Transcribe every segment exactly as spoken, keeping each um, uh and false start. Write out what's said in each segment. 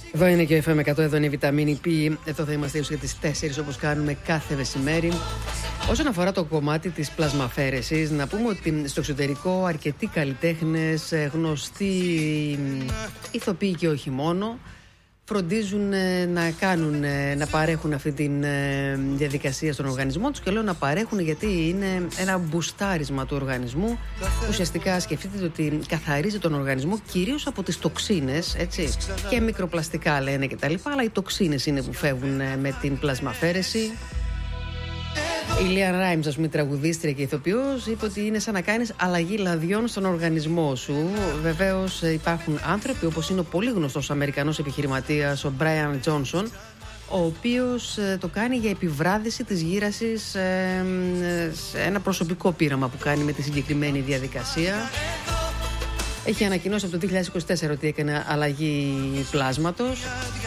Εδώ είναι και ο εφ εμ εκατό, εδώ είναι η Βιταμίνη P. Εδώ θα είμαστε έως και τις τέσσερις, όπως κάνουμε κάθε μεσημέρι. Όσον αφορά το κομμάτι της πλασμαφέρεσης, να πούμε ότι στο εξωτερικό αρκετοί καλλιτέχνες, γνωστοί ηθοποιοί και όχι μόνο, φροντίζουν να κάνουν, να παρέχουν αυτή τη διαδικασία στον οργανισμό τους. Και λέω να παρέχουν γιατί είναι ένα μπουστάρισμα του οργανισμού. Ουσιαστικά σκεφτείτε ότι καθαρίζει τον οργανισμό κυρίως από τις τοξίνες, έτσι, και μικροπλαστικά λένε και τα λοιπά, αλλά οι τοξίνες είναι που φεύγουν με την πλασμαφέρεση. Η Λία Ράιμς, ας πούμε, τραγουδίστρια και ηθοποιός, είπε ότι είναι σαν να κάνεις αλλαγή λαδιών στον οργανισμό σου. Βεβαίως υπάρχουν άνθρωποι όπως είναι ο πολύ γνωστός Αμερικανός επιχειρηματίας, ο Μπράιαν Τζόνσον, ο οποίος το κάνει για επιβράδυση της γύρασης σε ένα προσωπικό πείραμα που κάνει με τη συγκεκριμένη διαδικασία. Έχει ανακοινώσει από το δύο χιλιάδες είκοσι τέσσερα ότι έκανε αλλαγή πλάσματος.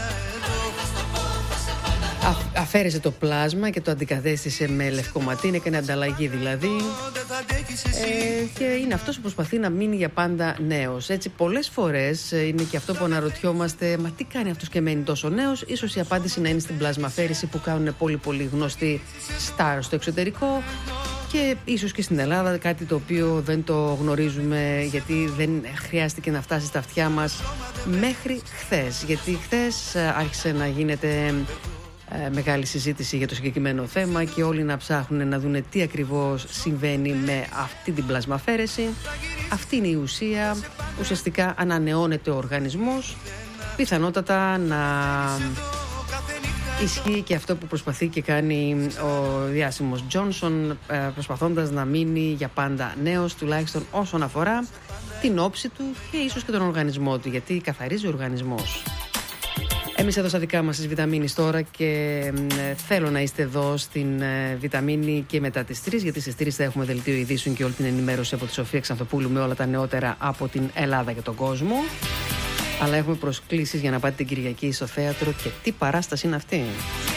Αφαίρεσε το πλάσμα και το αντικατέστησε με λευκοματίν, έκανε ανταλλαγή δηλαδή, ε, και είναι αυτός που προσπαθεί να μείνει για πάντα νέος. Έτσι πολλές φορές είναι και αυτό που αναρωτιόμαστε, μα τι κάνει αυτός και μένει τόσο νέος? Ίσως η απάντηση να είναι στην πλασμαφέρεση που κάνουν πολύ πολύ γνωστοί στάρ στο εξωτερικό και ίσως και στην Ελλάδα, κάτι το οποίο δεν το γνωρίζουμε γιατί δεν χρειάστηκε να φτάσει στα αυτιά μας μέχρι χθες. Γιατί χθες άρχισε να γίνεται μεγάλη συζήτηση για το συγκεκριμένο θέμα και όλοι να ψάχνουν να δούνε τι ακριβώς συμβαίνει με αυτή την πλασμαφέρεση. Αυτή είναι η ουσία. Ουσιαστικά ανανεώνεται ο οργανισμός. Πιθανότατα να ισχύει και αυτό που προσπαθεί και κάνει ο διάσημος Τζόνσον, προσπαθώντας να μείνει για πάντα νέος, τουλάχιστον όσον αφορά την όψη του και ίσως και τον οργανισμό του, γιατί καθαρίζει ο οργανισμός. Εμείς εδώ στα δικά μας της Βιταμίνης τώρα και ε, θέλω να είστε εδώ στην ε, Βιταμίνη και μετά τις τρεις, γιατί στις τρεις θα έχουμε δελτίο ειδήσεων και όλη την ενημέρωση από τη Σοφία Ξανθοπούλου με όλα τα νεότερα από την Ελλάδα και τον κόσμο. Αλλά έχουμε προσκλήσεις για να πάτε την Κυριακή στο θέατρο και τι παράσταση είναι αυτή.